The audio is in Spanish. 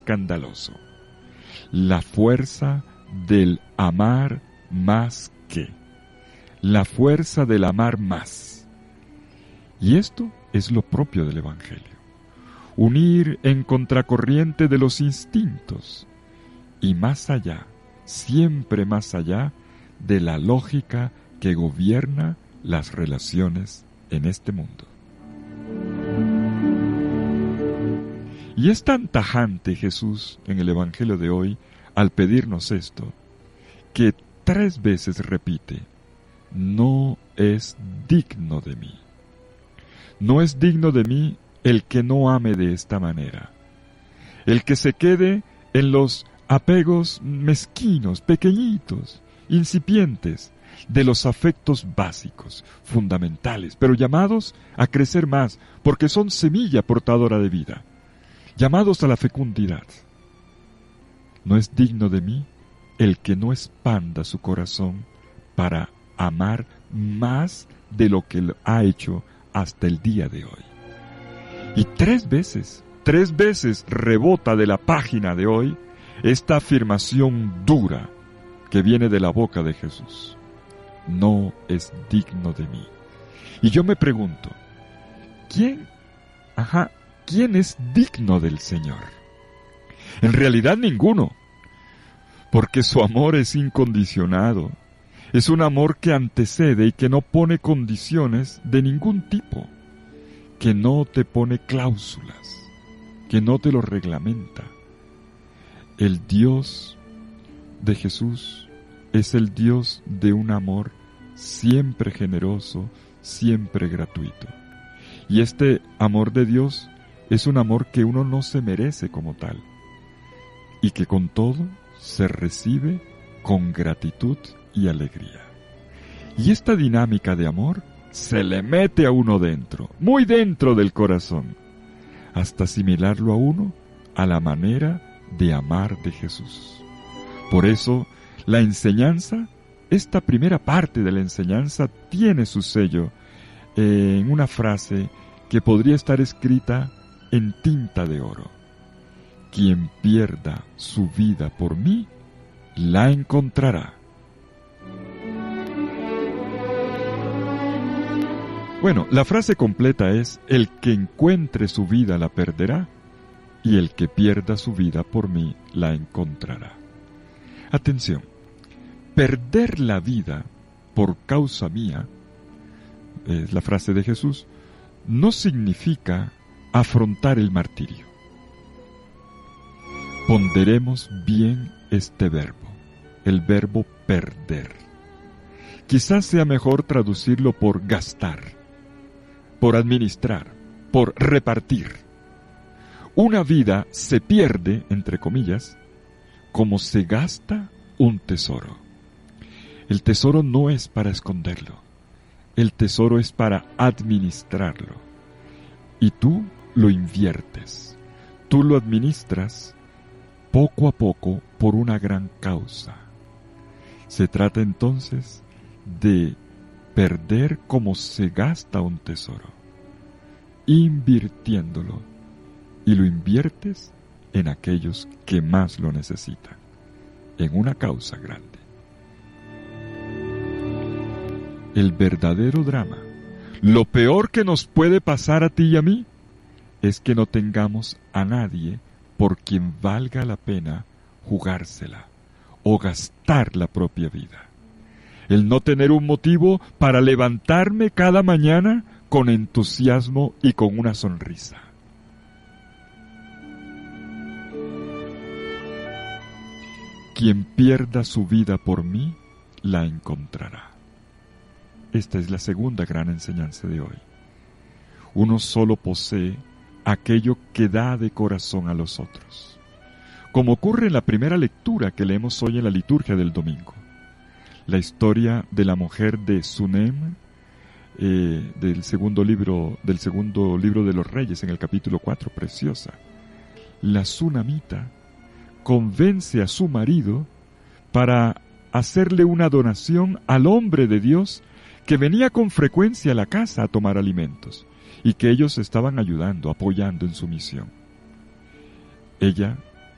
escandaloso. La fuerza del amar más que. La fuerza del amar más. Y esto es lo propio del Evangelio. Unir en contracorriente de los instintos y más allá, siempre más allá de la lógica que gobierna las relaciones en este mundo. Y es tan tajante Jesús en el Evangelio de hoy al pedirnos esto, que 3 veces repite: no es digno de mí. No es digno de mí el que no ame de esta manera, el que se quede en los apegos mezquinos, pequeñitos, incipientes, de los afectos básicos, fundamentales, pero llamados a crecer más, porque son semilla portadora de vida, llamados a la fecundidad. No es digno de mí el que no expanda su corazón para amar más de lo que ha hecho hasta el día de hoy. Y 3 veces rebota de la página de hoy esta afirmación dura que viene de la boca de Jesús. No es digno de mí. Y yo me pregunto, ¿quién es digno del Señor? En realidad ninguno, porque su amor es incondicionado. Es un amor que antecede y que no pone condiciones de ningún tipo, que no te pone cláusulas, que no te lo reglamenta. El Dios de Jesús es el Dios de un amor siempre generoso, siempre gratuito. Y este amor de Dios es un amor que uno no se merece como tal, y que con todo se recibe con gratitud y alegría. Y esta dinámica de amor se le mete a uno dentro, muy dentro del corazón, hasta asimilarlo a uno a la manera de amar de Jesús. Por eso, la enseñanza, esta primera parte de la enseñanza, tiene su sello en una frase que podría estar escrita en tinta de oro: quien pierda su vida por mí, la encontrará. Bueno, la frase completa es: el que encuentre su vida la perderá, y el que pierda su vida por mí la encontrará. Atención, perder la vida por causa mía, es la frase de Jesús, no significa afrontar el martirio. Ponderemos bien este verbo, el verbo perder. Quizás sea mejor traducirlo por gastar, por administrar, por repartir. Una vida se pierde, entre comillas, como se gasta un tesoro. El tesoro no es para esconderlo, el tesoro es para administrarlo. Y tú lo inviertes, tú lo administras poco a poco por una gran causa. Se trata entonces de perder como se gasta un tesoro, invirtiéndolo, y lo inviertes en aquellos que más lo necesitan, en una causa grande. El verdadero drama, lo peor que nos puede pasar a ti y a mí, es que no tengamos a nadie por quien valga la pena jugársela o gastar la propia vida. El no tener un motivo para levantarme cada mañana con entusiasmo y con una sonrisa. Quien pierda su vida por mí, la encontrará. Esta es la segunda gran enseñanza de hoy. Uno solo posee aquello que da de corazón a los otros, como ocurre en la primera lectura que leemos hoy en la liturgia del domingo. La historia de la mujer de Sunem, del segundo libro de los Reyes, en el capítulo 4, preciosa. La sunamita convence a su marido para hacerle una donación al hombre de Dios que venía con frecuencia a la casa a tomar alimentos y que ellos estaban ayudando, apoyando en su misión. Ella